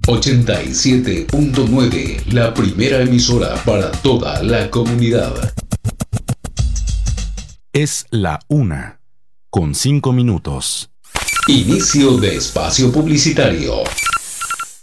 87.9, la primera emisora para toda la comunidad. Es la 1:05. Inicio de espacio publicitario.